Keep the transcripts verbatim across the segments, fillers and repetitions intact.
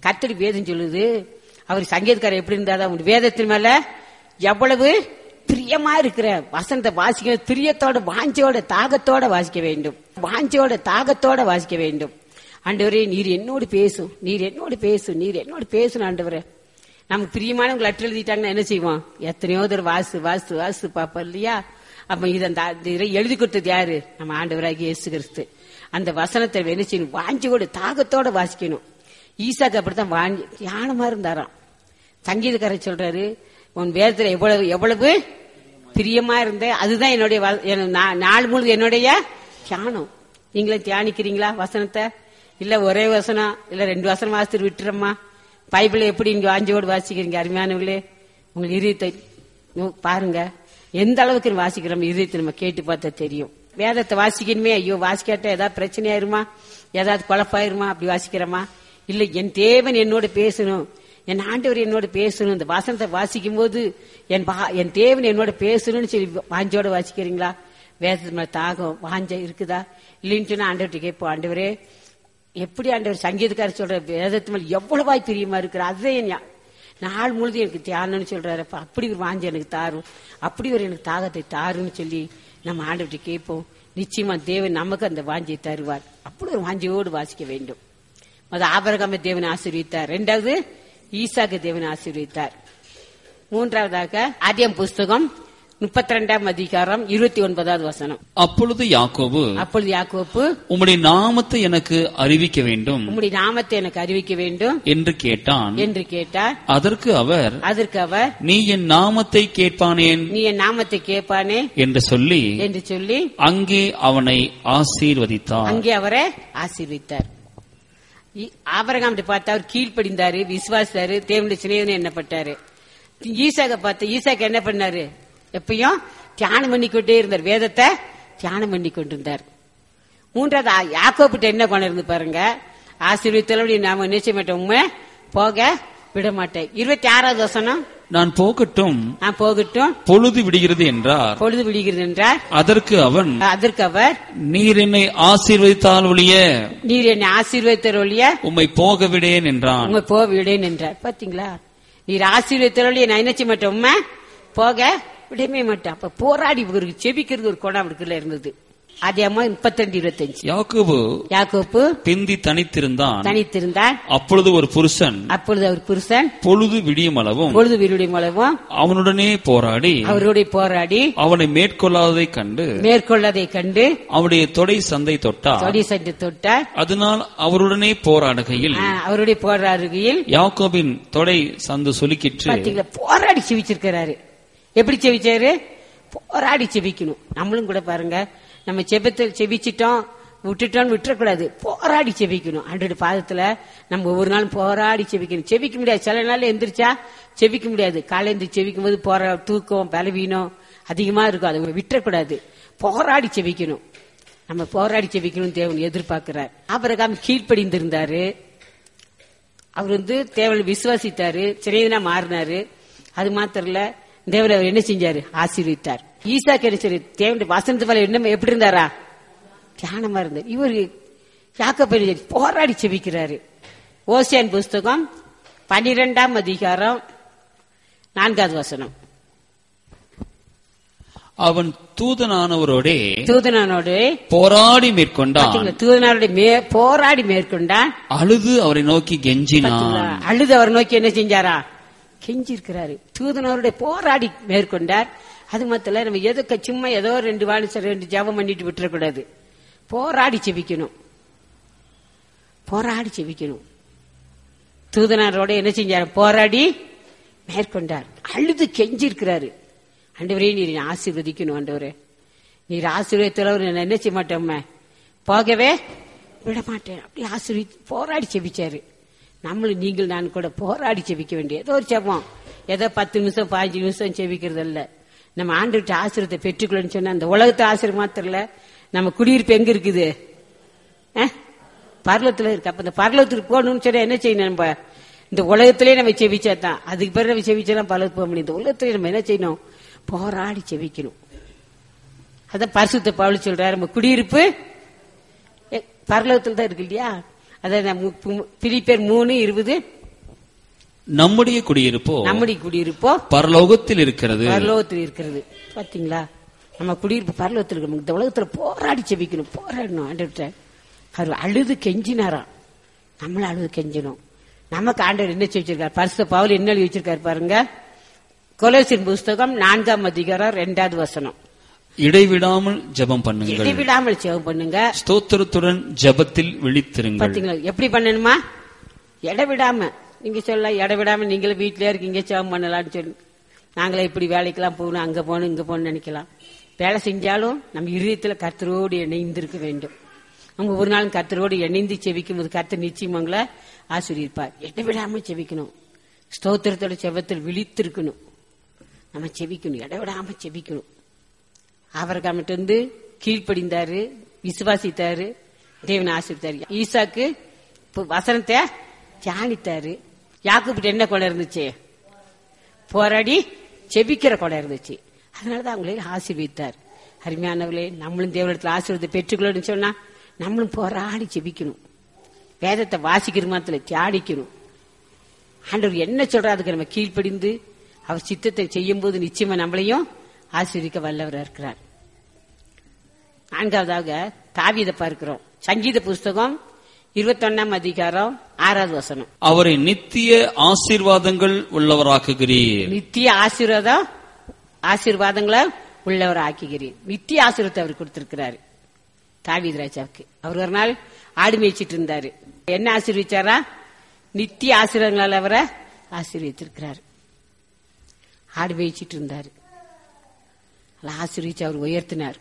கர்த்தருடைய வேதம் சொல்லுது. அவர் சங்கீதக்காரர் எப்படி இருந்தாதான் உங்க வேதத்தின் மேல எவ்வளவு பிரியமா இருக்கிற வசனத்தை வாசிக்க, பிரியத்தோட வாஞ்சோட தாகத்தோட வாசிக்க வேண்டும். வாஞ்சோட தாகத்தோட வாசிக்க வேண்டும். ஆண்டவரே நீர் என்னோடு பேசும், நீர் என்னோடு பேசும், நீர் என்னோடு பேசணும் ஆண்டவரே. நமக்கு பிரியமானவங்க லெட்டர் எழுதிட்டாங்கன்னா என்ன செய்வோம்? எத்தனையோ தடவை வாசு வாசு வாசு பாப்போம் இல்லையா? அப்ப இதை எழுதி கொடுத்தது யாரு? நம்ம ஆண்டவராகிய இயேசு கிறிஸ்து. அந்த வசனத்தை என்ன செய்யணும்? வாஞ்சோட தாகத்தோட வாசிக்கணும். ஈசாக்கு அப்படித்தான் வாஞ்சி தியானமா இருந்தாராம். சங்கீதக்காரர் சொல்றாரு, உன் வேதத்துல எவ்வளவு எவ்வளவு பிரியமா இருந்த, அதுதான் என்னுடைய நாள் முழுது என்னுடைய தியானம். நீங்களும் தியானிக்கிறீங்களா வசனத்தை? இல்ல ஒரே வசனம் இல்ல ரெண்டு வசனம் வாசித்து விட்டுறம்மா. பைபிளை எப்படி நீங்க வாஞ்சோடு வாசிக்கிறீங்க? அருமையானவர்களே, உங்க இதயத்தை பாருங்க, எந்த அளவுக்கு வாசிக்கிறோம் இதயத்தை நம்ம கேட்டு பார்த்தா தெரியும். வேதத்தை வாசிக்கணுமே, ஐயோ வாசிக்காட்ட ஏதாவது பிரச்சனை ஆயிருமா, ஏதாவது குழப்பாயிருமா அப்படி வாசிக்கிறோமா? இல்ல, என் தேவன் என்னோட பேசணும், என் ஆண்டவர் என்னோட பேசணும். இந்த வசனத்தை வாசிக்கும் போது என் என் தேவன் என்னோட பேசணும்னு சொல்லி வாஞ்சோட வாசிக்கிறீங்களா? வேதத்து மேல தாகம் வாஞ்ச இருக்குதா இல்லைன்ட்டு ஆண்டவர்கிட்ட கேட்போம். ஆண்டவரே எப்படி ஆண்டவர் சங்கீதக்காரர் சொல்ற வேதத்து மேல எவ்வளவாய் பிரியமா இருக்கிற, அதே நாள் முழுது எனக்கு தியானம்னு சொல்றாரு. அப்படி ஒரு வாஞ்ச எனக்கு தாரும், அப்படி ஒரு எனக்கு தாகத்தை தாருன்னு சொல்லி நம்ம ஆண்டவர்கிட்ட கேட்போம். நிச்சயமா தேவன் நமக்கு அந்த வாஞ்சியை தருவார். அப்படி ஒரு வாஞ்சியோடு வாசிக்க வேண்டும். அது ஆபிரகாமை தேவன் ஆசீர்வதித்தார். இரண்டாவது ஈசாக்கு தேவன் ஆசீர்வதித்தார். மூன்றாவதாக ஆதியாகமம் புஸ்தகம் முப்பத்தி ரெண்டாம் அதிகாரம் இருபத்தி ஒன்பதாவது வசனம். அப்பொழுது யாக்கோபு அப்பொழுது யாக்கோபு உம்முடைய நாமத்தை எனக்கு அறிவிக்க வேண்டும், உம்முடைய நாமத்தை எனக்கு அறிவிக்க வேண்டும் என்று கேட்டான் என்று கேட்டார். அதற்கு அவர் அதற்கு அவர் நீ என் நாமத்தை கேட்பானேன், நீ என் நாமத்தை கேட்பானே என்று சொல்லி என்று சொல்லி அங்கே அவனை ஆசீர்வதித்தார். அங்கே அவரை ஆசீர்வதித்தார். ஆபிரகாம் பார்த்து அவர் கீழ்ப்படிந்தாரு, விசுவாசாரு, தேவனுடைய சிநேகிதன் எண்ணப்பட்டாரு. ஈசாக்க பார்த்து ஈசாக்கு என்ன பண்ணாரு? எப்பயும் தியானம் பண்ணிக்கொண்டே இருந்தார், வேதத்தை தியானம் பண்ணி கொண்டிருந்தார். மூன்றாவது யாக்கோபிட்ட என்ன கொண்டு இருந்து பாருங்க, ஆசீர்வதித்தோடு நாம நிச்சய மாட்டோம், போக விட மாட்டேன். இருபத்தி ஆறாவது வசனம், நான் போகட்டும் நான் போகட்டும் பொழுது விடுகிறது என்றார். பொழுது விடுகிறது என்றார். அதற்கு அவன் அதற்கு அவர் நீர் என்னை ஆசீர்வதித்தால் ஒழிய நீர் என்னை ஆசீர்வதித்தால் ஒழிய உம்மை போக விடேன் என்றான். உம்மை போக விடேன் என்றார். பாத்தீங்களா, நீர் ஆசீர்வதித்தால் ஒழிய நான் நினைச்ச மாட்டேன், உம்மை போக விடவே மாட்டேன். அப்ப போராடி செபிக்கிறது ஒரு கொடா அவருக்குள்ள இருந்தது. ஆதியாகமம் முப்பத்தி ரெண்டு இருபத்தஞ்சு. யாக்கோபு யாக்கோபு பிந்தி தனித்திருந்தான் தனித்திருந்தான் அப்பொழுது ஒரு புருஷன் அப்பொழுது அவர் புருஷன் பொழுது விடியும் அளவும் பொழுது விடியும் அளவும் அவனுடனே போராடி அவருடைய போராடி அவனை மேற்கொள்ளாததை கண்டு மேற்கொள்ளதை கண்டு அவருடைய தொடை சந்தை தொட்டார். தொடை சந்தை தொட்டார். அதனால் அவருடனே போராடுகையில் அவருடைய போராடுகையில் யாக்கோபின் தொடை சந்து சுலுக்கிற்று. போராடி செவிச்சிருக்கிறாரு. எப்படி செவிச்சாரு? போராடி செவிக்கணும். நம்மளும் கூட பாருங்க, நம்ம செபத்தில் செவிச்சிட்டோம் விட்டுட்டோம் விட்டுறக்கூடாது, போராடி செவிக்கணும். ஆண்டவருடைய பாதத்துல நம்ம ஒவ்வொரு நாளும் போராடி செவிக்கணும். செவிக்க முடியாது, சில நாள் எந்திரிச்சா செவிக்க முடியாது. காலை எந்திரிச்சு செவிக்கும் போது போரா தூக்கம் பலவீனம் அதிகமா இருக்கும், அதை விட்டுறக்கூடாது, போராடி செவிக்கணும். நம்ம போராடி செவிக்கணும் தேவன் எதிர்பார்க்கிறார். ஆபிரகாம் கீழ்ப்படிந்திருந்தாரு, அவர் வந்து தேவனை விசுவாசித்தாரு, சிறைவனா மாறினாரு. அது மாத்திரம் இல்ல, தேவன் அவர் என்ன செஞ்சாரு? ஆசீர்வதித்தார். ஈசாக்கு என்ன சரி தேவனுடைய வசனத்து மேல என்ன எப்படி இருந்தாரா? தியானமா இருந்தார். இவர் யாக்கோபு போராடி செபிக்கிறாரு. ஓசியான் புஸ்தகம் பனிரெண்டாம் அதிகாரம் நான்காவது வசனம். அவன் தூதனானவரோடே தூதனானோடு போராடி மேற்கொண்டான். தூதனாரோட போராடி மேற்கொண்டான். அழுது அவரை நோக்கி கெஞ்சினான். அழுது அவரை நோக்கி என்ன செஞ்சாரா? கெஞ்சிருக்கிறாரு. தூதனாரோட போராடி மேற்கொண்டார். அது மாத்திரம் நம்ம ஏதோ சும்மா ஏதோ ரெண்டு வாழை ரெண்டு ஜபம் பண்ணிட்டு விட்டுறக்கூடாது, போராடி செபிக்கணும். போராடி செபிக்கணும். தூதனாரோட என்ன செஞ்சாரு? போராடி மேற்கொண்டார். அழுது கெஞ்சிருக்கிறாரு. ஆண்டவரே நீர் ஆசீர்வதிக்கணும், ஆண்டவரே நீர் ஆசீர்வதித்தவர் என்ன செய்ய மாட்டோம், போகவே விட மாட்டேன், அப்படி ஆசீர்வதி போராடி செபிச்சாரு. நம்மளும் நீங்கள் நான் கூட போராடி செபிக்க வேண்டிய ஏதோ ஒரு செபம், ஏதோ பத்து நிமிஷம் பதினஞ்சு நிமிஷம் செபிக்கிறது இல்ல. நம்ம ஆண்டவர்கிட்ட ஆசீர்வாதத்தை பெற்றுக்கொள்ளன்னு சொன்னா அந்த உலகத்தை ஆசீர்வாதம் மாத்திரம் இல்ல, நம்ம குடியிருப்பு எங்க இருக்குது? பரலோகத்துல இருக்கு. அப்ப இந்த பரலோகத்துக்கு போகணும்னு சொன்னா என்ன செய்யணும்? நம்ம இந்த உலகத்திலேயே நம்ம செபிச்சாதான், அதுக்கு பிறகு நம்ம செபிச்சா பரலோகத்துக்கு போக முடியும். இந்த உலகத்திலேயே நம்ம என்ன செய்யணும்? போராடி செபிக்கணும். அதான் பரிசுத்த பவுல் சொல்றாரு, நம்ம குடியிருப்பு பரலோகத்துல தான் இருக்கு இல்லையா? அதான் பிலிப்பியர் மூணு இருபது நம்முடைய குடியிருப்போ நம்முடைய குடியிருப்போ பரலோகத்தில் இருக்கிறது. பரலோகத்தில் இருக்கிறது. பாத்தீங்களா, நம்ம குடியிருப்பு பரலோகத்தில் இருக்கணும். இந்த உலகத்துல போராடி செபிக்கணும், போராடணும். ஆண்டவர்கிட்ட அவர் அழுது கெஞ்சினாராம், நம்மளும் அழுது கெஞ்சணும். நமக்கு ஆண்டவர் என்ன செஞ்சிருக்காரு? பரிசுத்த பவுல் என்ன எழுதி வச்சிருக்காரு பாருங்க. கொலோசியர் புஸ்தகம் நான்காம் அதிகாரம் இரண்டாவது வசனம். இடைவிடாமல் ஜெபம் பண்ணுங்கள். இடைவிடாமல் ஜெபம் பண்ணுங்க. ஸ்தோத்திரத்துடன் ஜெபத்தில் விழித்திருங்கள். பாத்தீங்களா எப்படி பண்ணணுமா? இடைவிடாம. நீங்க சொல்ல இடைவிடாம நீங்களும் வீட்டிலே இருக்கீங்க, ஜெபம் பண்ணலாம்னு சொல்லி நாங்களே இப்படி வேலைக்கெல்லாம் போகணும், அங்க போகணும், இங்க போகணும்னு நினைக்கலாம். வேலை செஞ்சாலும் நம்ம இருதயத்துல கர்த்தரோடு இணைந்திருக்க வேண்டும். நம்ம ஒரு நாளும் கர்த்தரோடு இணைந்து செவிக்கும் போது கர்த்தர் நிச்சயம் உங்களை ஆசீர்வதிப்பார். இடைவிடாம செவிக்கணும். ஸ்தோத்திரத்தோட செவத்தில் விழித்திருக்கணும். நம்ம செவிக்கணும், இடைவிடாம செவிக்கணும். அவருக்கு மட்டும் வந்து கீழ்ப்படிந்தாரு, விசுவாசித்தாரு, தேவனை ஆசீர்வதித்தாரு. ஈசாக்கு வசனத்தை தியானித்தாரு. யாக்கோபுட்ட என்ன கொலை இருந்துச்சு? போராடி செபிக்கிற கொலை இருந்துச்சு. அதனாலதான் அவங்களே ஆசீர்வதித்தார். அருமையானவர்களே, நம்மளும் தேவனிடத்துல ஆசீர்வாதத்தை பெற்றுக்கொள்ளணும்னு சொன்னா நம்மளும் போராடி செபிக்கணும். வேதத்தை வாசிக்கிற மாத்திர தியானிக்கணும். ஆண்டவர் என்ன சொல்றா அதுக்கு நம்ம கீழ்ப்படிந்து அவர் சித்தத்தை செய்யும் போது நிச்சயமா நம்மளையும் ஆசீர்வதிக்க வல்லவராக இருக்கிறார். நான்காவதாக தாவீதை பார்க்கிறோம். சங்கீத புஸ்தகம் இருபத்தி ஒன்னாம் அதிகாரம் ஆறாவது வசனம். அவரை நித்திய ஆசீர்வாதங்கள் உள்ளவராக்குகிறீர். நித்திய ஆசீர்வாதம் ஆசீர்வாதங்களை உள்ளவர் ஆக்குகிறீர். நித்திய ஆசீர்வாதத்தை அவர் கொடுத்திருக்கிறாரு தாவீது ராஜாவுக்கு. அவர் ஒரு நாள் ஆடு மேய்ச்சிட்டு இருந்தாரு. என்ன ஆசீர்வதிச்சாரா? நித்திய ஆசீர்வாதங்களால் அவரை ஆசீர்வதித்திருக்கிறார். ஆடு மேய்ச்சிட்டு இருந்தாரு. ஆசீர்வதிச்சு அவர் உயர்த்தினார்.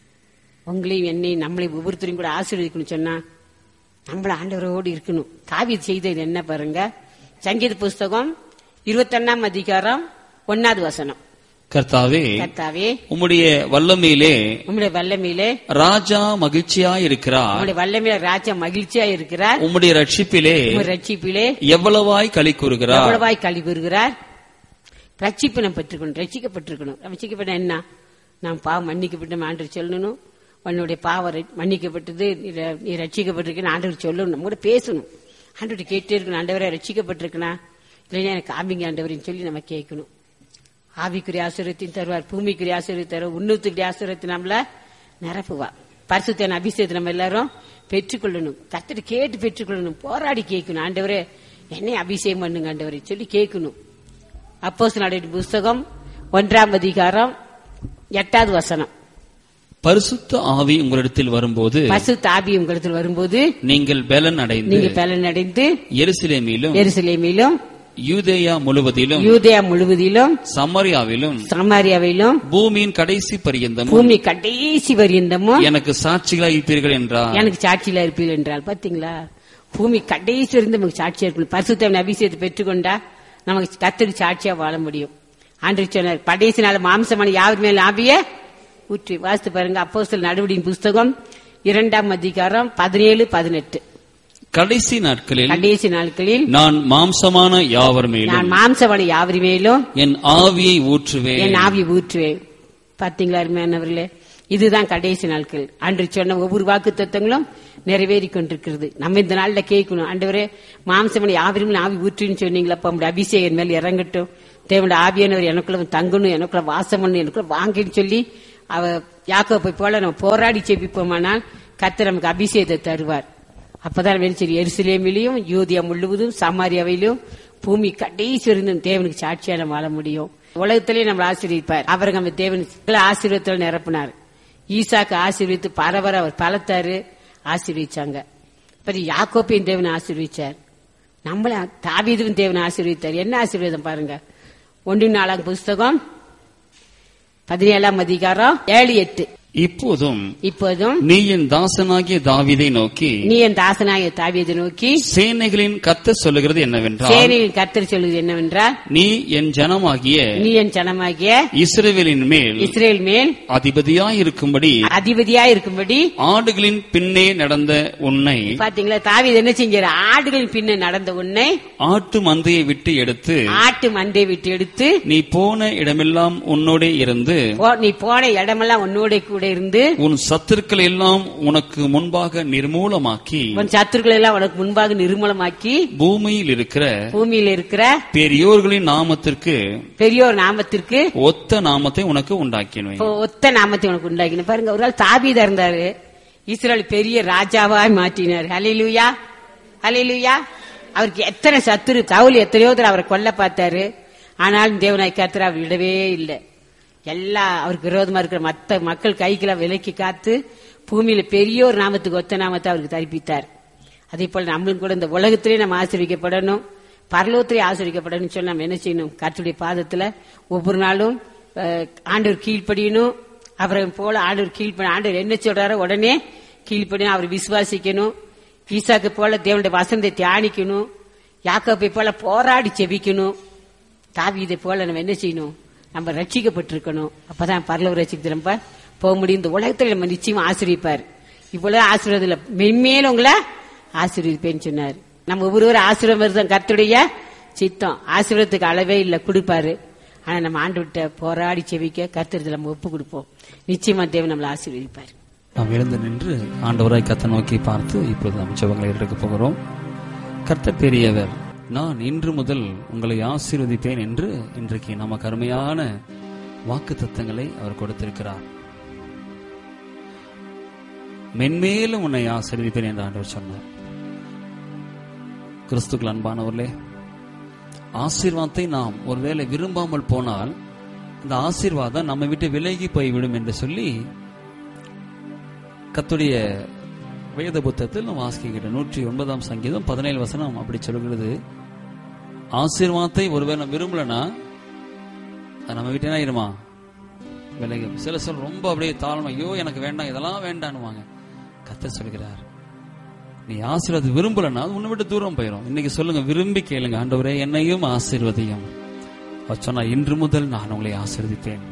உங்களையும் என்னையும் நம்மளையும் ஒவ்வொருத்தரையும் கூட ஆசீர்வதிக்கணும் சொன்னா நம்மள ஆண்டவரோடு இருக்கணும். தாவீது செய்தது என்ன பாருங்க. சங்கீத புஸ்தகம் இருபத்தி ஒன்னாம் அதிகாரம் ஒன்னாவது வசனம். கர்த்தாவே, கர்த்தாவே, உம்முடைய வல்லமையிலே உம்முடைய வல்லமையிலே ராஜா மகிழ்ச்சியா இருக்கிறார். உம்முடைய வல்லமையிலே ராஜா மகிழ்ச்சியா இருக்கிறார். உம்முடைய ரட்சிப்பிலே ரட்சிப்பிலே எவ்வளவாய் களி கூறுகிறார். எவ்வளவாய் களி கூறுகிறார். ரட்சிப்பு நம்ம பெற்றுக்கணும், ரட்சிக்கப்பட்டிருக்கணும். ரட்சிக்கப்பட்ட என்ன? நாம் பாவம் மன்னிக்கப்பட்ட ஆண்டவர் சொல்லணும். உன்னுடைய பாவம் மன்னிக்கப்பட்டது, நீ ரட்சிக்கப்பட்டிருக்கேன்னு ஆண்டவர் சொல்லணும். நம்ம கூட பேசணும். ஆண்டவர் கேட்டே இருக்கணும். ஆண்டவரை ரட்சிக்கப்பட்டிருக்கனா இல்லைன்னா எனக்கு ஆம்பிங்க ஆண்டவரின்னு சொல்லி நம்ம கேட்கணும். ஆவிக்குரிய ஆசீர்வாதத்தையும் தருவார், பூமிக்குரிய ஆசீர்வாதத்தை தருவார், உன்னத்துக்குரிய ஆசீர்வாதத்தை நம்மள நிரப்புவா. பரிசுத்த அபிஷேகத்தை நம்ம எல்லாரும் பெற்றுக்கொள்ளணும். கர்த்தரை கேட்டு பெற்றுக்கொள்ளணும். போராடி கேட்கணும். ஆண்டவரே என்னை அபிஷேகம் பண்ணுங்க ஆண்டவரை சொல்லி கேட்கணும். அப்போஸ்தலர் புஸ்தகம் ஒன்றாம் அதிகாரம் எட்டாவது வசனம். பரிசுத்த ஆவி உங்களிடத்தில் வரும்போது பரிசுத்த ஆவி உங்களிடத்தில் வரும்போது நீங்கள் பலன் அடைந்து நீங்கள் பலன் அடைந்து எருசலேமிலும் எருசலேமிலும் யூதேயா முழுவதிலும் யூதேயா முழுவதிலும் சமாரியாவிலும் சமாரியாவிலும் பூமியின் கடைசி பரியந்தமும் பூமி கடைசி பரியந்தமும் எனக்கு சாட்சிகளாக இருப்பீர்கள் என்றார். எனக்கு சாட்சிகளா இருப்பீர்கள் என்றால் பாத்தீங்களா, பூமி கடைசி இருந்து நமக்கு சாட்சியா இருக்கணும். பரிசுத்த அபிஷேகத்தை பெற்றுக்கொண்டா நமக்கு கர்த்தருக்கு சாட்சியா வாழ முடியும். ஆண்டவர் சொன்னார், கடைசி நாள் மாம்சமான யாவர் மேல் ஆவிய ஊற்றி. வாசித்து பாருங்க. அப்போஸ்தலர் நடவடிக்கையின் புஸ்தகம் இரண்டாம் அதிகாரம் பதினேழு பதினெட்டு. கடைசி நாட்களில் கடைசி நாட்களில் நான் மாம்சமான யாவர் மேலும் நான் மாம்சமான யாவர் மேலும் என் ஆவியை ஊற்றுவேன் என் ஆவியை ஊற்றுவேன். பாத்தீங்களா அருமையானவர்களே, இதுதான் கடைசி நாட்கள். அன்று சொன்ன ஒவ்வொரு வாக்கு தத்துவங்களும் நிறைவேறி கொண்டிருக்கிறது. நம்ம இந்த நாள்ல கேட்கணும், ஆண்டவரே மாம்சமான யாவரும் ஆவி ஊற்றுன்னு சொன்னீங்களா, அப்ப நம்முடைய அபிஷேகம் மேல் இறங்கட்டும், தேவனுடைய ஆவியானவர் எனக்குள்ள தங்கணும், எனக்குள்ள வாசம் பண்ணணும், எனக்குள்ள வாங்கின்னு சொல்லி அவ யாக்கோபை போல நம்ம போராடி செபிப்போமானால் கர்த்தர் நமக்கு அபிஷேகத்தை தருவார். அப்பதான் சரி எருசலேமிலும் யூதியா முழுவதும் சமாரியாவிலும் பூமி கடைசி வரைக்கும் தேவனுக்கு சாட்சியா நம்ம வாழ முடியும். உலகத்திலேயே நம்ம ஆசீர்வதிப்பார். அவர் நம்ம தேவன் ஆசீர்வாதத்தில் நிரப்பினார். ஈசாக்கு ஆசீர்வதித்து பரவர அவர் பலத்தாரு ஆசீர்வதிச்சாங்க. யாக்கோப்பையும் தேவனை ஆசீர்வதிச்சார். நம்மள தாவீதும் தேவனை ஆசீர்வதித்தார். என்ன ஆசீர்வாதம் பாருங்க. ஒன்று நாலாம் புஸ்தகம் பதினேழாம் அதிகாரம் ஏழு எட்டு. இப்போதும் இப்போதும் நீ என் தாசனாகிய தாவீதை நோக்கி நீ என் தாசனாகிய தாவீதை நோக்கி சேனைகளின் கர்த்தர் சொல்லுகிறது என்னவென்றால் சேனைகளின் கர்த்தர் சொல்லுவது என்னவென்றால் நீ என் ஜனமாகிய நீ என் ஜனமாகிய இஸ்ரவேலின் மேல் இஸ்ரேல் மேல் அதிபதியாய் இருக்கும்படி அதிபதியாய் இருக்கும்படி ஆடுகளின் பின்னே நடந்த உன்னை. பாத்தீங்களா, தாவீது என்ன செஞ்சாரு? ஆடுகளின் பின்னே நடந்த உன்னை ஆட்டு மந்தையை விட்டு எடுத்து ஆட்டு மந்தையை விட்டு எடுத்து நீ போன இடமெல்லாம் உன்னோட இருந்து நீ போன இடமெல்லாம் உன்னோட கூட கூட இருந்து உன் சத்துருக்கள் எல்லாம் உனக்கு முன்பாக நிர்மூலமாக்கி உன் சத்துருக்கள் எல்லாம் உனக்கு முன்பாக நிர்மூலமாக்கி பூமியில் இருக்கிற பூமியில் இருக்கிற பெரியோர்களின் நாமத்திற்கு பெரியோர் நாமத்திற்கு ஒத்த நாமத்தை உனக்கு உண்டாக்கினேன். ஒத்த நாமத்தை உனக்கு உண்டாக்கினேன். பாருங்க, ஒரு நாள் தாவீதா இருந்தாரு, இஸ்ரவேல் பெரிய ராஜாவாய் மாற்றினார். ஹல்லேலூயா, ஹல்லேலூயா. அவருக்கு எத்தனை சத்துரு, சவுல் எத்தனையோ தடவை அவரை கொல்ல பார்த்தாரு. ஆனாலும் தேவனாய் கர்த்தர் அவர் விடவே இல்லை. எல்லா அவருக்கு விரோதமா இருக்கிற மத்த மக்கள் கைக்கெல்லாம் விலக்கி காத்து பூமியில பெரிய ஒரு நாமத்துக்கு ஒத்த நாமத்தை அவருக்கு தரிப்பித்தார். அதே போல நம்மளும் கூட இந்த உலகத்திலே நம்ம ஆசீர்வதிக்கப்படணும், பரலோகத்திலே ஆசீர்வதிக்கப்படணும் சொல்லி நம்ம என்ன செய்யணும்? கர்த்தருடைய பாதத்துல ஒவ்வொரு நாளும் ஆண்டவர் கீழ்ப்படியணும். அவரை போல ஆண்டவர் கீழ்ப்படி, ஆண்டவர் என்ன சொல்றாரோ உடனே கீழ்ப்படியணும். அவர் விசுவாசிக்கணும். ஈசாக்கு போல தேவனுடைய வசனத்தை தியானிக்கணும். யாக்கோபை போல போராடி செபிக்கணும். தாவீதை போல நம்ம என்ன செய்யணும்? நம்ம ரட்சிக்கப்பட்டிருக்கணும். அப்பதான் பரலோக ரட்சிக்கு நம்ம போக முடியும். இந்த உலகத்துல நம்ம நிச்சயமா ஆசீர்வதிப்பார். இவ்வளவு ஆசீர்வாதம் மென்மேலும் உங்களை ஆசீர்வதிப்பேன்னு சொன்னார். நம்ம ஒவ்வொரு ஆசீர்வாதம் கர்த்தருடைய சித்தம். ஆசீர்வாதத்துக்கு அளவே இல்லை, கொடுப்பாரு. ஆனா நம்ம ஆண்டவர்கிட்ட போராடி செவிக்க கர்த்தருக்கு நம்ம ஒப்பு கொடுப்போம். நிச்சயமா தேவன் நம்மளை ஆசீர்வதிப்பார். நாம் எழுந்து நின்று ஆண்டவராய் கர்த்தரை நோக்கி பார்த்து இப்பொழுது நாம் ஜெபங்களை எடுக்க போகிறோம். கர்த்தர் பெரியவர், நான் இன்று முதல் உங்களை ஆசீர்வதிப்பேன் என்று இன்றைக்கு நமக்கு அருமையான வாக்கு தத்தங்களை அவர் கொடுத்திருக்கிறார். மென்மேலும் உன்னை ஆசீர்வதிப்பேன் என்று ஆண்டவர் சொன்னார். கிறிஸ்துக்கள் அன்பானவர்களே, ஆசீர்வாதத்தை நாம் ஒருவேளை விரும்பாமல் போனால் அந்த ஆசீர்வாதம் நம்ம விட்டு விலகி போய்விடும் என்று சொல்லி கர்த்தருடைய வேத புத்தகத்தில் நாம் வாசிக்கிற நூற்றி ஒன்பதாம் சங்கீதம் பதினேழு வசனம் அப்படி சொல்கிறது. ஆசீர்வாதத்தை ஒருவேளை விரும்பலன்னா நம்ம விட்டு என்ன ஆயிருமா? விலகி. சில சொல் ரொம்ப அப்படியே தாழ்மை, ஐயோ எனக்கு வேண்டாம், இதெல்லாம் வேண்டான்னு கர்த்தர் சொல்கிறார். நீ ஆசீர்வாதத்தை விரும்பலன்னா உன்னை விட்டு தூரம் போயிடும். இன்னைக்கு சொல்லுங்க, விரும்பி கேளுங்க, ஆண்டவரே என்னையும் ஆசீர்வதியும். அவர் சொன்னார், இன்று முதல் நான் உங்களை ஆசீர்வதிப்பேன்.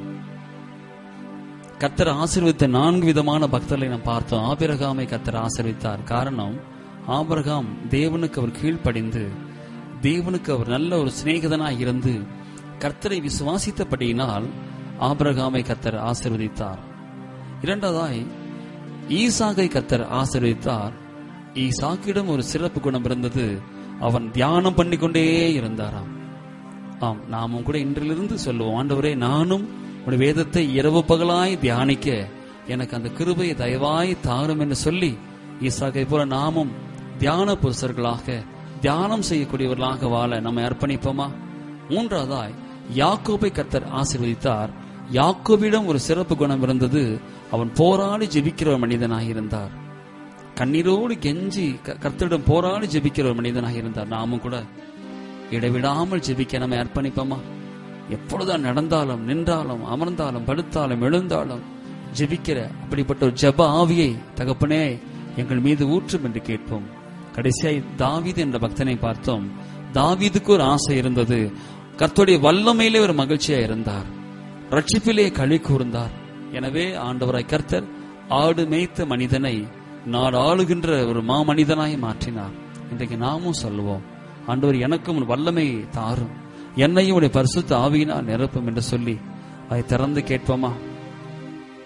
கர்த்தர் ஆசீர்வதித்த நான்கு விதமான பக்தர்களை நாம் பார்த்தோம். ஆபிரகாமை கர்த்தர் ஆசீர்வதித்தார். காரணம், ஆபிரகாம் தேவனுக்கு அவர் கீழ்ப்படிந்து தேவனுக்கு அவர் நல்ல ஒரு சிநேகிதனாய் இருந்து கர்த்தரை விசுவாசித்தபடியினால் ஆபிரகாமை கர்த்தர் ஆசீர்வதித்தார். இரண்டாவதாய் ஈசாக்கை கர்த்தர் ஆசீர்வதித்தார். ஈசாக்கிடம் ஒரு சிறப்பு குணம் இருந்தது, அவன் தியானம் பண்ணிக்கொண்டே இருந்தாராம். ஆம், நாமும் கூட இன்றிலிருந்து சொல்லுவோம், ஆண்டவரே நானும் உடைய வேதத்தை இரவு பகலாய் தியானிக்க எனக்கு அந்த கிருபையை தயவாய் தாரும் என்று சொல்லி ஈசாக்கை போல நாமும் தியான புருஷர்களாக தியானம் செய்யக்கூடியவர்களாக வாழ நம்மை அர்ப்பணிப்போமா? மூன்றாவதாய் யாக்கோபை கர்த்தர் ஆசீர்வதித்தார். யாக்கோபிடம் ஒரு சிறப்பு குணம் இருந்தது, அவன் போராடி ஜெபிக்கிற ஒரு மனிதனாக இருந்தார். கண்ணீரோடு கெஞ்சி கர்த்தரிடம் போராடி ஜெபிக்கிற ஒரு மனிதனாக இருந்தார். நாமும் கூட இடைவிடாமல் ஜெபிக்க நம்மை அர்ப்பணிப்போமா? எப்பொழுதுதான் நடந்தாலும் நின்றாலும் அமர்ந்தாலும் படுத்தாலும் எழுந்தாலும் ஜெபிக்கிற அப்படிப்பட்ட ஒரு ஜெப ஆவியை தகப்பனே எங்கள் மீது ஊற்றும் என்று கேட்போம். கடைசியாய் தாவீது என்ற பக்தனை பார்த்தோம். தாவீதுக்கு ஒரு ஆசை இருந்தது, கர்த்தருடைய வல்லமையிலே ஒரு மகிழ்ச்சியா இருந்தார், ரட்சிப்பிலே களி கூர்ந்தார். எனவே ஆண்டவராய் கர்த்தர் ஆடு மேய்த்த மனிதனை நாடு ஆளுகின்ற ஒரு மாமனிதனாய் மாற்றினார். இன்றைக்கு நாமும் சொல்லுவோம், ஆண்டவர் எனக்கும் ஒரு வல்லமை தாரும், என்னையும் உடைய பரிசுத்த ஆவியினால் நிரப்பும் என்று சொல்லி அதை திறந்து கேட்போமா?